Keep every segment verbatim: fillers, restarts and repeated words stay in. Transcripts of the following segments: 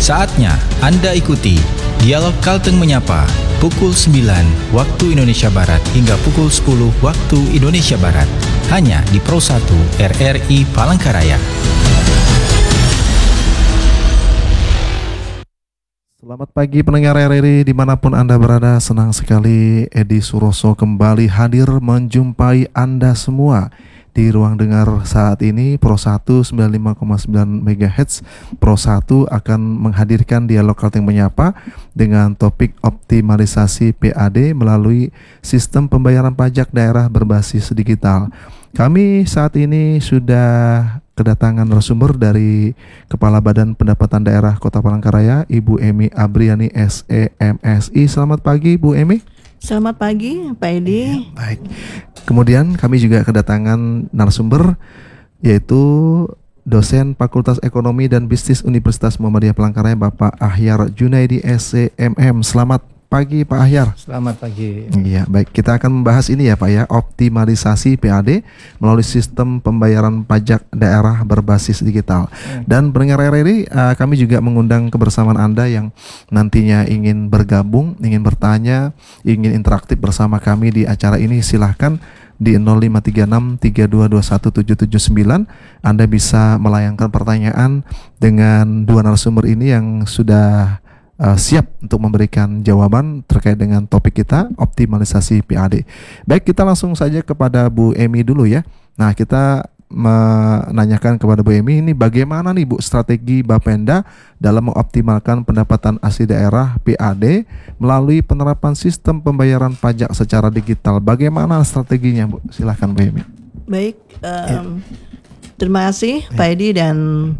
Saatnya Anda ikuti Dialog Kalteng Menyapa pukul sembilan waktu Indonesia Barat hingga pukul sepuluh waktu Indonesia Barat hanya di Pro satu R R I Palangkaraya. Selamat pagi pendengar R R I dimanapun Anda berada. Senang sekali Edi Suroso kembali hadir menjumpai Anda semua di ruang dengar saat ini. Pro satu sembilan puluh lima koma sembilan megahertz. Pro satu akan menghadirkan Dialog Kalteng Menyapa dengan topik optimalisasi P A D melalui sistem pembayaran pajak daerah berbasis digital. Kami saat ini sudah kedatangan narasumber dari Kepala Badan Pendapatan Daerah Kota Palangkaraya, Ibu Emi Abriani S E M S I. Selamat pagi, Bu Emi. Selamat pagi, Pak Edi. Ya, baik. Kemudian kami juga kedatangan narasumber yaitu dosen Fakultas Ekonomi dan Bisnis Universitas Muhammadiyah Palangkaraya, Bapak Ahyar Junaidi S C M M. Selamat pagi, Pak Ahyar. Selamat pagi. Iya, baik. Kita akan membahas ini ya, Pak ya, optimalisasi P A D melalui sistem pembayaran pajak daerah berbasis digital. Hmm. Dan pendengar R R I, uh, kami juga mengundang kebersamaan Anda yang nantinya ingin bergabung, ingin bertanya, ingin interaktif bersama kami di acara ini. Silahkan di nol lima tiga enam tiga dua dua satu tujuh tujuh sembilan Anda bisa melayangkan pertanyaan dengan dua narasumber ini yang sudah Uh, siap untuk memberikan jawaban terkait dengan topik kita, optimalisasi P A D. Baik, kita langsung saja kepada Bu Emi dulu ya. Nah, kita menanyakan kepada Bu Emi ini bagaimana nih Bu strategi Bapenda dalam mengoptimalkan pendapatan asli daerah P A D melalui penerapan sistem pembayaran pajak secara digital. Bagaimana strateginya, Bu? Silahkan Bu Emi. Baik, um, ya. Terima kasih Pak Edi dan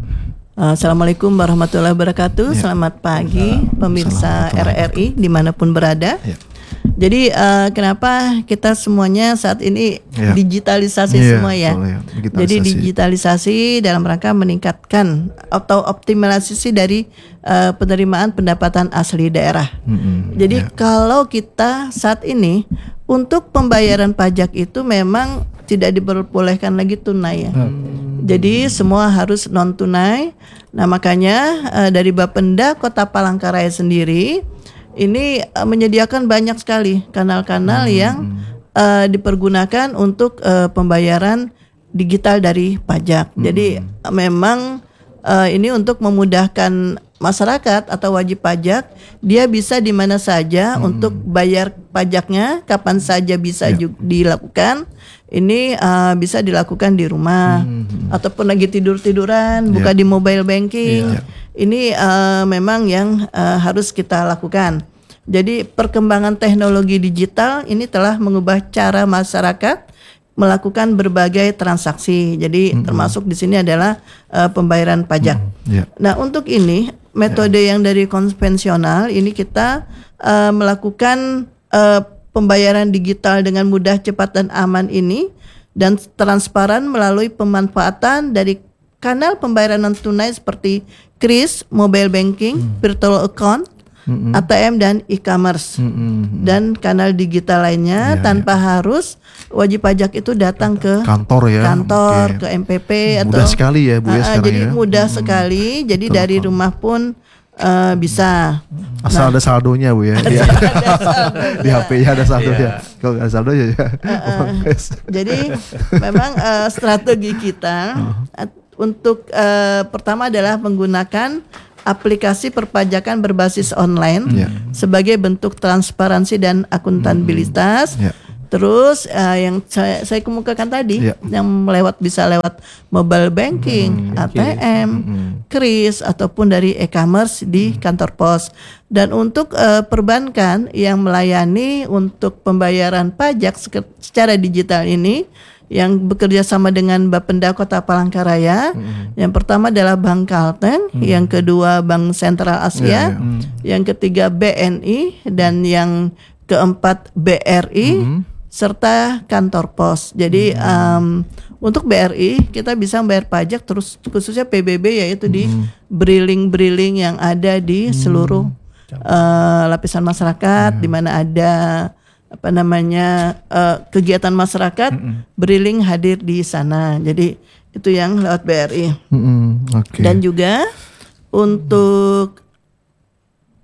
Uh, Assalamualaikum warahmatullahi wabarakatuh. Ya. Selamat pagi pemirsa R R I dimanapun berada. Ya. Jadi uh, kenapa kita semuanya saat ini ya. digitalisasi ya, semua ya. ya. Digitalisasi. Jadi digitalisasi dalam rangka meningkatkan atau optimalisasi dari uh, penerimaan pendapatan asli daerah. Mm-hmm. Jadi ya. kalau kita saat ini untuk pembayaran pajak itu memang tidak diperbolehkan lagi tunai ya. Hmm. Jadi semua harus non tunai. Nah makanya uh, dari Bapenda Kota Palangkaraya sendiri ini uh, menyediakan banyak sekali kanal-kanal hmm. yang uh, dipergunakan untuk uh, pembayaran digital dari pajak. Hmm. Jadi uh, memang uh, ini untuk memudahkan masyarakat atau wajib pajak, dia bisa di mana saja hmm. untuk bayar pajaknya, kapan saja bisa ya. juga dilakukan. Ini uh, bisa dilakukan di rumah hmm. ataupun lagi tidur-tiduran, ya. buka di mobile banking. Ya. Ini uh, memang yang uh, harus kita lakukan. Jadi perkembangan teknologi digital ini telah mengubah cara masyarakat melakukan berbagai transaksi. Jadi mm-hmm. termasuk di sini adalah uh, pembayaran pajak. Mm-hmm. Yeah. Nah, untuk ini metode yeah. yang dari konvensional ini kita uh, melakukan uh, pembayaran digital dengan mudah, cepat dan aman ini dan transparan melalui pemanfaatan dari kanal pembayaran non tunai seperti kris, mobile banking, mm. virtual account, mm-hmm. A T M dan e-commerce mm-hmm. dan kanal digital lainnya yeah, tanpa yeah. harus wajib pajak itu datang ke kantor ya, kantor okay. ke M P P mudah atau sekali ya Bu ya, uh, jadi ya. mudah hmm. sekali. Jadi Betul. dari rumah pun uh, bisa. Asal nah, ada saldonya Bu ya. Di, di H P-nya ada saldonya. Yeah. Kalau nggak ada saldonya ya. Uh, uh, jadi memang uh, strategi kita uh, untuk uh, pertama adalah menggunakan aplikasi perpajakan berbasis online yeah. sebagai bentuk transparansi dan akuntabilitas. Mm-hmm. Yeah. Terus uh, yang saya, saya kemukakan tadi yeah. yang lewat bisa lewat mobile banking, mm-hmm. A T M, mm-hmm. kris ataupun dari e-commerce di mm-hmm. kantor pos. Dan untuk uh, perbankan yang melayani untuk pembayaran pajak secara digital ini yang bekerja sama dengan Bapenda Kota Palangkaraya. Mm-hmm. Yang pertama adalah Bank Kalteng, mm-hmm. yang kedua Bank Sentral Asia, yeah, yeah. Mm-hmm. yang ketiga B N I dan yang keempat B R I, mm-hmm. serta kantor pos. Jadi mm-hmm. um, untuk B R I kita bisa membayar pajak terus khususnya P B B yaitu mm-hmm. di briling-briling yang ada di mm-hmm. seluruh uh, lapisan masyarakat mm-hmm. di mana ada apa namanya uh, kegiatan masyarakat mm-hmm. briling hadir di sana. Jadi itu yang lewat B R I. Mm-hmm. Okay. Dan juga untuk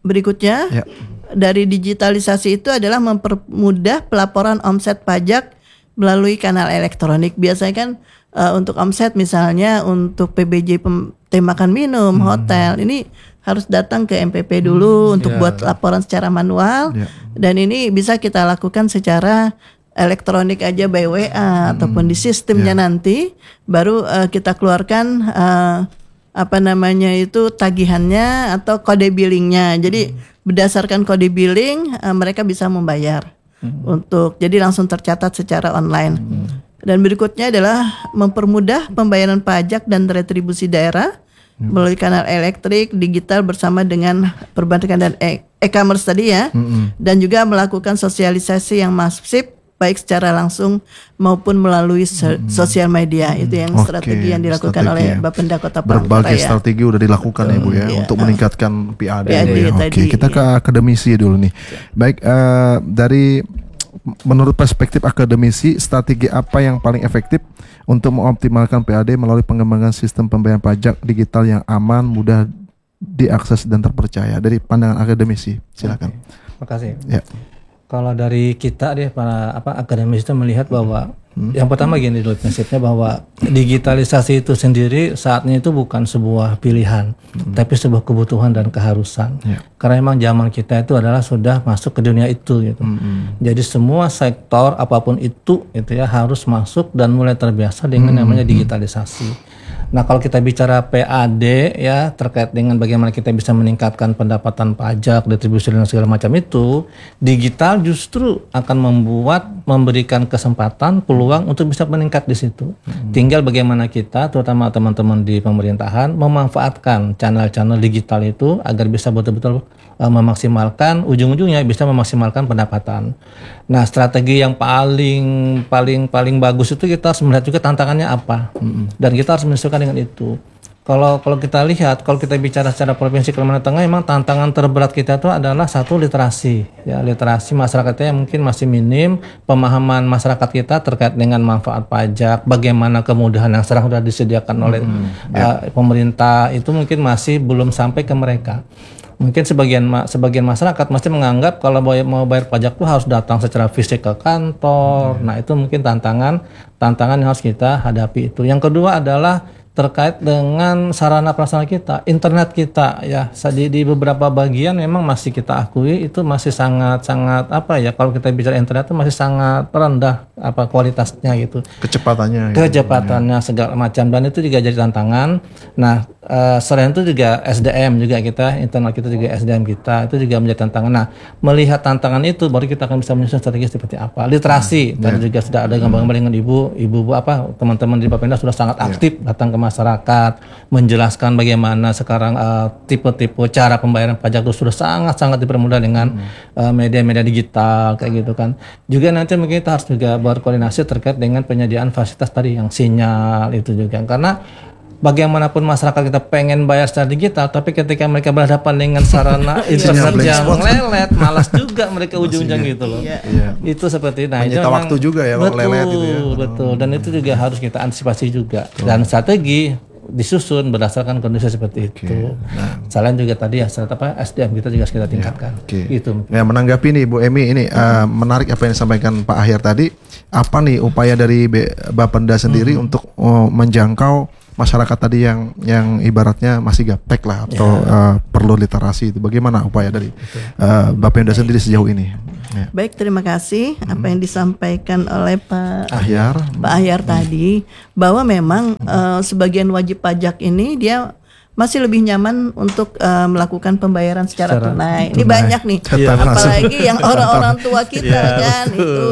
berikutnya Ya. dari digitalisasi itu adalah mempermudah pelaporan omset pajak melalui kanal elektronik. Biasanya kan uh, untuk omset misalnya untuk P B J pem- teh makan minum, hmm. hotel, ini harus datang ke M P P dulu hmm, untuk yeah. buat laporan secara manual yeah. dan ini bisa kita lakukan secara elektronik aja by W A hmm. ataupun di sistemnya yeah. nanti baru uh, kita keluarkan uh, apa namanya itu tagihannya atau kode billingnya. Jadi hmm. berdasarkan kode billing uh, mereka bisa membayar hmm. untuk jadi langsung tercatat secara online. Hmm. Dan berikutnya adalah mempermudah pembayaran pajak dan retribusi daerah hmm. melalui kanal elektrik, digital bersama dengan perbankan dan e- e-commerce tadi ya. Hmm. Dan juga melakukan sosialisasi yang masif baik secara langsung maupun melalui so- hmm. sosial media. Hmm. Itu yang okay. strategi yang dilakukan strategi oleh ya. Bapenda Kota Palangkaraya. Berbagai strategi udah dilakukan ya Bu ya, ya untuk meningkatkan P A D. P A D ya. Oke, okay. Kita ke akademisi dulu nih. Baik, uh, dari menurut perspektif akademisi, strategi apa yang paling efektif untuk mengoptimalkan P A D melalui pengembangan sistem pembayaran pajak digital yang aman, mudah diakses dan terpercaya? Dari pandangan akademisi, silakan. Terima kasih. Ya. Kalau dari kita deh para apa akademis itu melihat bahwa hmm. yang pertama gini dulu prinsipnya bahwa digitalisasi itu sendiri saatnya itu bukan sebuah pilihan, hmm. tapi sebuah kebutuhan dan keharusan. Ya. Karena memang zaman kita itu adalah sudah masuk ke dunia itu gitu. Hmm. Jadi semua sektor apapun itu itu ya harus masuk dan mulai terbiasa dengan hmm. namanya digitalisasi. Nah, kalau kita bicara P A D ya terkait dengan bagaimana kita bisa meningkatkan pendapatan pajak, retribusi dan segala macam itu, digital justru akan membuat memberikan kesempatan, peluang untuk bisa meningkat di situ. Hmm. Tinggal bagaimana kita, terutama teman-teman di pemerintahan, memanfaatkan channel-channel digital itu agar bisa betul-betul uh, memaksimalkan, ujung-ujungnya bisa memaksimalkan pendapatan. Nah, strategi yang paling paling paling bagus itu kita harus melihat juga tantangannya apa, hmm. dan kita harus menyesuaikan dengan itu. Kalau kalau kita lihat, kalau kita bicara secara provinsi Kalimantan Tengah, memang tantangan terberat kita itu adalah satu literasi. Ya, literasi masyarakatnya yang mungkin masih minim, pemahaman masyarakat kita terkait dengan manfaat pajak, bagaimana kemudahan yang sekarang sudah disediakan oleh hmm, ya. uh, pemerintah itu mungkin masih belum sampai ke mereka. Mungkin sebagian sebagian masyarakat masih menganggap kalau mau bayar pajak itu harus datang secara fisik ke kantor. Hmm. Nah, itu mungkin tantangan tantangan yang harus kita hadapi itu. Yang kedua adalah terkait dengan sarana prasarana kita, internet kita ya. Di, di beberapa bagian memang masih kita akui itu masih sangat sangat apa ya, kalau kita bicara internet itu masih sangat rendah apa kualitasnya gitu. Kecepatannya. Kecepatannya gitu, segala macam, dan itu juga jadi tantangan. Nah, uh, selain itu juga S D M juga kita, internal kita juga S D M kita itu juga menjadi tantangan. Nah, melihat tantangan itu baru kita akan bisa menyusun strategi seperti apa. Literasi, hmm, tadi yeah. juga sudah ada gambar-gambar dengan ibu, ibu apa teman-teman di Bapenda sudah sangat aktif yeah. datang ke masyarakat, menjelaskan bagaimana sekarang uh, tipe-tipe cara pembayaran pajak itu sudah sangat-sangat dipermudah dengan hmm. uh, media-media digital kayak gitu kan. Juga nanti mungkin kita harus juga berkoordinasi terkait dengan penyediaan fasilitas tadi yang sinyal itu juga, karena bagaimanapun masyarakat kita pengen bayar secara digital, tapi ketika mereka berhadapan dengan sarana internet yang lelet, malas juga mereka ujung-ujung gitu loh. Iya. Iya. Itu seperti nah menyita itu waktu juga ya kalau lelet gitu ya. Betul, dan itu juga harus kita antisipasi juga. Dan strategi disusun berdasarkan kondisi seperti itu. Okay. Nah, selain juga tadi ya apa S D M kita juga kita tingkatkan. Ya, okay. Gitu. Ya, menanggapi nih Bu Emi ini hmm. uh, menarik apa yang disampaikan Pak Ahyar tadi. Apa nih upaya dari Bapenda sendiri hmm. untuk uh, menjangkau masyarakat tadi yang yang ibaratnya masih gaptek lah atau ya. uh, perlu literasi itu? Bagaimana upaya dari uh, Bapenda Baik. sendiri sejauh ini? Ya. Baik, terima kasih hmm. apa yang disampaikan oleh Pak Ahyar, Pak Ahyar hmm. tadi, bahwa memang hmm. uh, sebagian wajib pajak ini dia masih lebih nyaman untuk uh, melakukan pembayaran secara, secara tunai. tunai. Ini banyak nih, ya, apalagi yang orang-orang tua kita ya, kan betul. itu.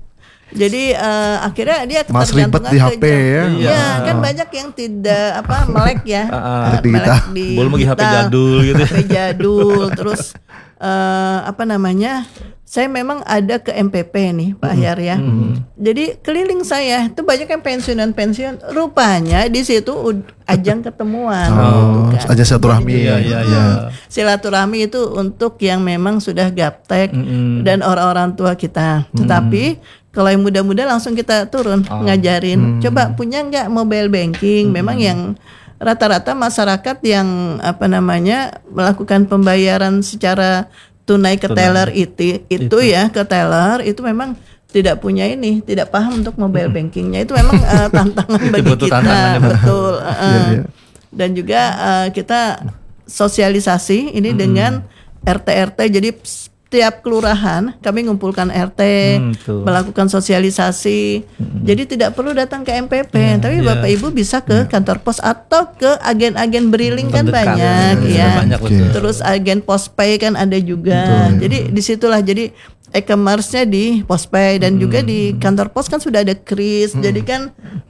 Jadi uh, akhirnya dia ketergantungan di H P ya. Iya, kan banyak yang tidak apa melek ya. Uh, melek di belum lagi H P jadul gitu. H P jadul terus uh, apa namanya? Saya memang ada ke M P P nih Pak Ahyar ya. Mm-hmm. Jadi keliling saya itu banyak yang pensiunan-pensiun. Rupanya di situ ajang ketemuan. Oh, gitu kan. Ajang silaturahmi. Ya, ya, ya. Silaturahmi itu untuk yang memang sudah gaptek mm-hmm. dan orang-orang tua kita. Mm-hmm. Tetapi kalau yang muda-muda langsung kita turun oh. ngajarin. Hmm. Coba punya nggak mobile banking? Hmm. Memang yang rata-rata masyarakat yang apa namanya melakukan pembayaran secara tunai ke teller itu itu ya ke teller itu memang tidak punya ini, tidak paham untuk mobile bankingnya. Itu memang uh, tantangan bagi betul kita, tantangannya, betul. Uh, Iya, iya. Dan juga uh, kita sosialisasi ini dengan R T R T. Jadi setiap kelurahan kami ngumpulkan R T, Hmm, tuh. melakukan sosialisasi. Jadi tidak perlu datang ke M P P, tapi iya. Bapak Ibu bisa ke kantor pos atau ke agen-agen briling kan Terdekat. banyak Sudah ya. banyak, Oke. betul. Terus agen Postpay kan ada juga. Jadi disitulah jadi e-commerce-nya di Postpay dan juga di kantor pos kan sudah ada kris. Jadi kan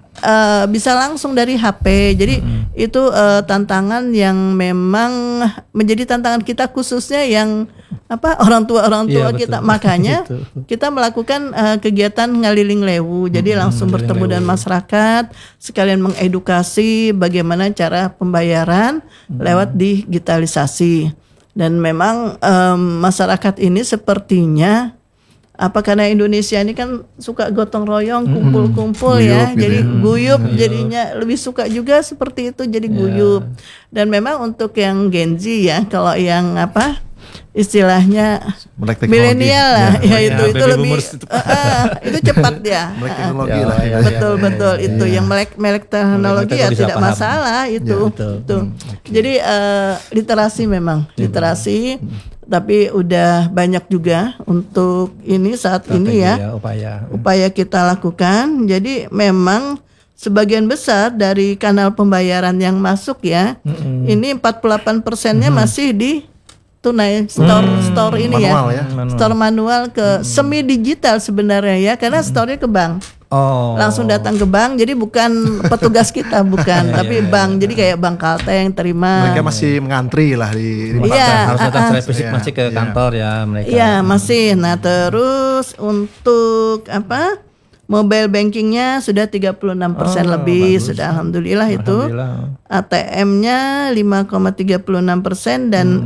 eh, bisa langsung dari H P. Jadi itu eh, tantangan yang memang menjadi tantangan kita khususnya yang apa orang tua orang tua Iya, kita. betul. Makanya Itu. kita melakukan eh, kegiatan ngaliling lewu. Jadi langsung bertemu dengan masyarakat, sekalian mengedukasi bagaimana cara pembayaran lewat digitalisasi. Dan memang em, masyarakat ini sepertinya apa karena Indonesia ini kan suka gotong royong, kumpul-kumpul ya, Guyup gitu jadi ya. guyup jadinya lebih suka juga seperti itu jadi guyup. Dan memang untuk yang Gen Z ya, kalau yang apa istilahnya Melek teknologi. milenial lah, ya, Ya, itu ya, itu baby lebih boomers itu. eh, eh, itu cepat ya. Melek Eh, eh. teknologi Ya, lah. ya, betul betul itu yang melek melek teknologi ya teknologi tidak paham. masalah itu Ya, betul. itu jadi eh, literasi memang literasi tapi udah banyak juga untuk ini saat ini Strategi ya upaya. upaya kita lakukan. Jadi memang sebagian besar dari kanal pembayaran yang masuk ya ini empat puluh delapan persennya masih di tunai store store ini Manual ya, ya. store manual ke semi digital sebenarnya ya karena store-nya ke bank. Oh. Langsung datang ke bank, jadi bukan petugas kita bukan, Iya, tapi iya, bank. Jadi kayak bank Kalteng terima. Mereka masih mengantri lah di, di Iya, pasar. harus datang ah, ah. secara fisik Iya, masih ke iya. kantor ya mereka. Iya masih. Nah terus untuk apa mobile bankingnya sudah tiga puluh enam persen Oh, lebih, bagus. sudah alhamdulillah itu. Alhamdulillah. A T M-nya lima koma tiga puluh enam persen dan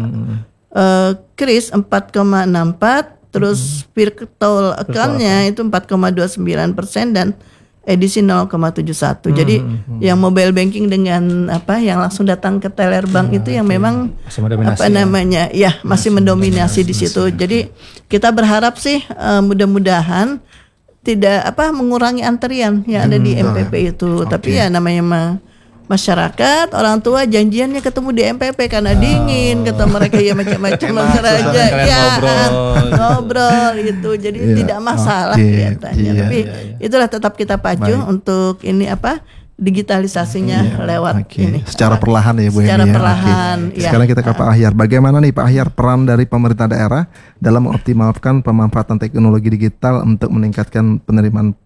eh, kris empat koma enam empat, terus virtual account-nya itu empat koma dua sembilan persen dan edisi nol koma tujuh satu. Jadi yang mobile banking dengan apa yang langsung datang ke teller bank itu yang memang Masih mendominasi apa ya. namanya ya masih mendominasi di situ. Jadi kita berharap sih eh, mudah-mudahan tidak apa mengurangi antrian yang ada di M P P itu. Tapi ya namanya mah masyarakat, orang tua janjiannya ketemu di M P P karena dingin, kata mereka ya macam-macam olahraga, kalian ya ngobrol. ngobrol gitu, jadi Iya, tidak masalah oke, kelihatannya. iya, Tapi iya, iya. itulah tetap kita pacu Baik. untuk ini apa digitalisasinya lewat Oke, ini. secara apa, perlahan ya Bu Secara Eni ya. perlahan, Oke. ya. Sekarang kita ke Pak Ahyar. Bagaimana nih Pak Ahyar peran dari pemerintah daerah dalam mengoptimalkan pemanfaatan teknologi digital untuk meningkatkan penerimaan